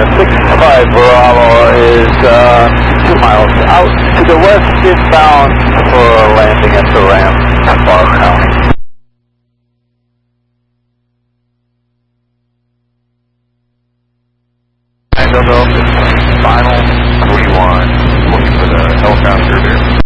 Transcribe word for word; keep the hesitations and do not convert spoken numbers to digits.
six five Bravo is uh, two miles out to the west, inbound for landing at the ramp, Bar County. I don't know if it's final. What do you want? Looking for the helicopter there.